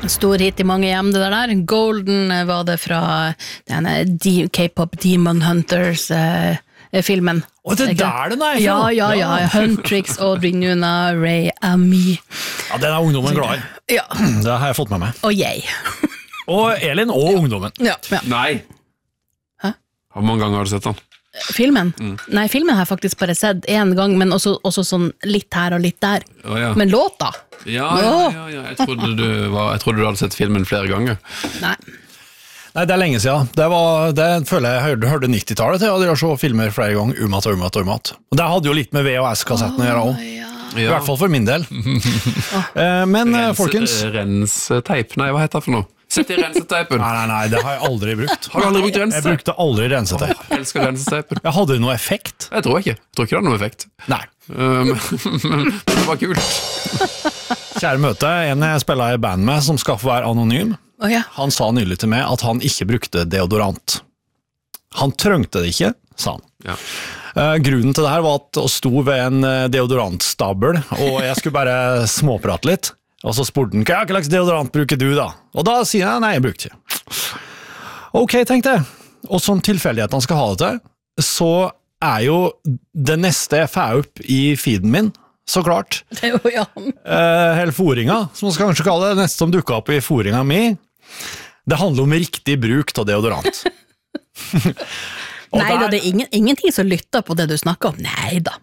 Stor hit I mange hjem, det der. Golden var det fra denne K-pop Demon Hunters-filmen. Det der den er fra? Ja. Huntrix, Audrey Nuna, Ray Ami. Ja, den er ungdommen glad I. Ja. Det har jeg fått med meg. Og jeg. Og Elin og ungdommen. Ja. Nei. Hæ? Hvor mange ganger har du sett den? Filmen? Nei, filmen har jeg faktisk bare sett en gang, men også sånn litt her og litt der. Ja. Men låta? Ja. Jeg trodde du hadde sett filmen flere ganger. Nei, det er lenge siden. Det føler jeg hørte 90-tallet til, og de har så filmer flere ganger, umat. Og det hadde jo litt med VHS-kassetten å gjøre også. I hvert fall for min del. Men folkens... Renseteip, nei, hva heter det for noe? Sett I renseteipen. Nei, det har jeg aldri brukt. Har du aldri brukt renseteip? Jeg brukte aldri renseteip. Jeg elsker renseteipen. Jeg hadde noe effekt? Jeg tror ikke det hadde noe effekt. Nei. Men det var kult. Kjære møte, en jeg spiller I band med som skal få være anonym. Han sa nylig til meg at han ikke brukte deodorant. Han trengte det ikke, sa han. Ja. Grunnen til det her var at jeg sto ved en deodorantstabel, og jeg skulle bare småprate litt. Og så spurte han, hva slags deodorant bruker du da? Og da sier jeg, nei, jeg bruker ikke. Ok, tenkte jeg. Og som tilfeldighetene skal ha det til, så jo det neste jeg får opp I feeden min, så klart. Det jo Jan. Hele foringa, som man skal kanskje kalle det, neste som dukket opp I foringa mi, det handler om riktig bruk av deodorant. Nei da, det ingenting som lytter på det du snakker om. Nei da.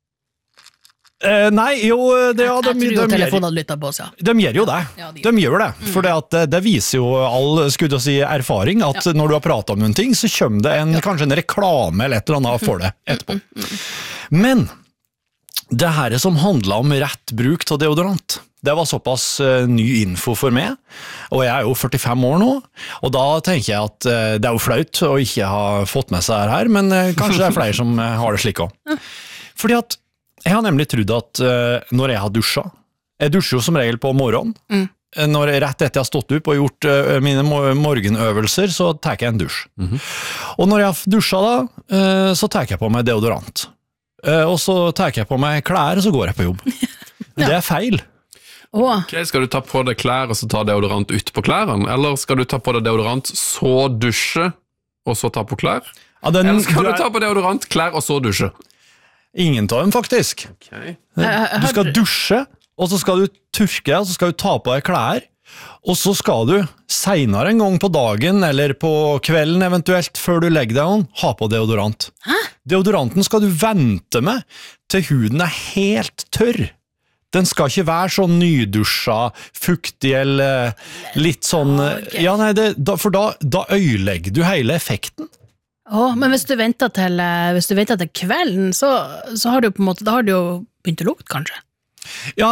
Nei, jo, jeg tror jo telefonen hadde lyttet på oss, ja. De gjør jo det. Ja, de gjør det. For det viser jo all, skulle jeg si, erfaring, at når du har pratet om noen ting, så kommer det kanskje en reklame eller et eller annet for det etterpå. Men det her som handler om rett bruk av deodorant, det var såpass ny info for meg, og jeg jo 45 år nå, og da tenker jeg at det jo flaut å ikke ha fått med seg det her, men kanskje det flere som har det slik også. Fordi at jeg har nemlig trodd at når jeg har dusjet, jeg dusjer jo som regel på morgenen, rett etter jeg har stått opp og gjort mine morgenøvelser, så tar jeg en dusj. Og når jeg har dusjet da, så tar jeg på meg deodorant. Og så tar jeg på meg klær, og så går jeg på jobb. Det feil. Ok, skal du ta på deg klær, og så ta deodorant ut på klærne? Eller skal du ta på deg deodorant, så dusje, og så ta på klær? Eller skal du ta på deodorant, klær, og så dusje? Ingen av dem, faktisk. Okay. Du skal dusje, og så skal du tørke, og så skal du ta på deg klær, og så skal du senere en gang på dagen, eller på kvelden eventuelt, før du legger deg om, ha på deodorant. Hæ? Deodoranten skal du vente med til huden helt tørr. Den skal ikke være sånn nydusja, fuktig eller litt sånn... Ja, nei, for da øyelegger du hele effekten. Men hvis du venter til kvelden, så har du på en måte, da har du jo begynt å lukte, kanskje. Ja,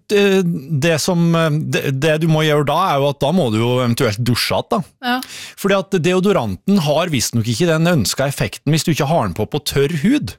det du må gjøre da, jo at da må du jo eventuelt dusje da. Ja. Fordi at deodoranten har visst nok ikke den ønskede effekten hvis du ikke har den på tørr hud.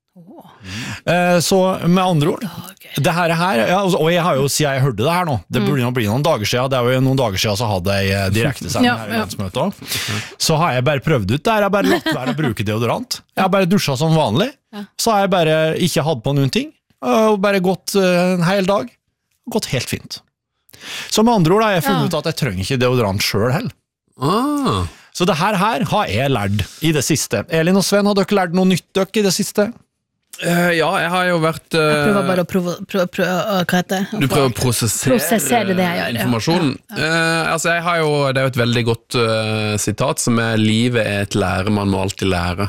Så med andre ord det her, ja, og jeg har jo siden jeg hørte det her nå, det burde bli noen dager siden, det jo noen dager siden så hadde jeg direkte sending her I landsmøtet så har jeg bare prøvd ut det her, jeg har bare latt være å bruke deodorant, jeg har bare dusjet som vanlig, så har jeg bare ikke hatt på noen ting, og bare gått en hel dag, gått helt fint. Så med andre ord har jeg funnet ut at jeg trenger ikke deodorant selv heller. Så det her har jeg lært I det siste. Elin og Sven, har dere lært noe nytt I det siste? Ja, jeg har jo vært Jeg prøver bare å hva heter det? Du prøver å prosessere det jeg gjør, informasjonen. Altså jeg har jo, det jo et veldig godt sitat som livet et lære, man må alltid lære.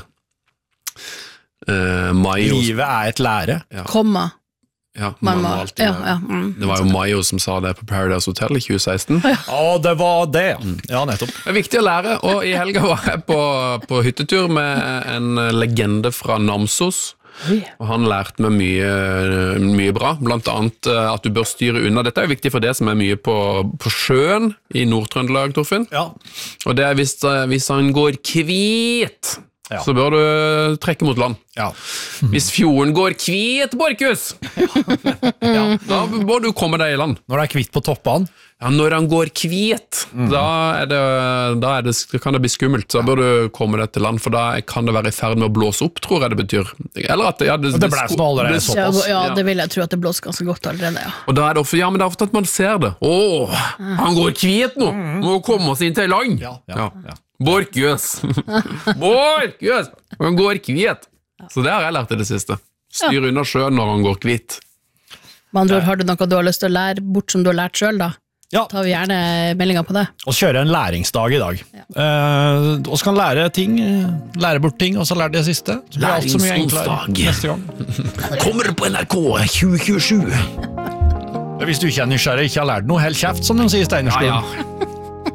Livet et lære? Komma. Ja, man må alltid lære. Det var jo Mayo som sa det på Paradise Hotel I 2016. Det var det, ja, nettopp. Det viktig å lære, og I helga var jeg på hyttetur med en legende fra Namsos. Og han lærte meg mye bra, blant annet at du bør styre unna. Dette jo viktig for det som mye på sjøen I Nord-Trøndelag, Torfinn. Ja. Og det hvis han går kvit, så bør du trekke mot land. Ja. Hvis fjorden går kvitt, Borkus, da må du komme deg i land. Når det kvitt på toppene. Ja, når han går kvitt, da kan det bli skummelt, så da bør du komme deg til land, for da kan det være i ferd med å blåse opp, tror jeg det betyr. Eller at det blåser nå allerede såpass. Ja, det vil jeg tro at det blåser ganske godt allerede, ja. Og da er det ofte, men det er ofte at man ser det. Han går kvitt nå, må komme oss inn til land. Ja. Borkus, han går kvitt. Så det har jeg lært i det siste. Styr unna sjøen når han går kvitt. Med andre ord, har du noe du har lyst til å lære bort som du har lært selv da? Ja. Tar vi gjerne meldinger på det. Og kjøre en læringsdag i dag. Og så kan lære bort ting, og så lære det siste. Så blir alt så mye enklere neste gang. Kommer på NRK 2027. Hvis du ikke er nysgjerrig, ikke har lært noe, held kjeft, som de sier i Steinerskolen. Ja.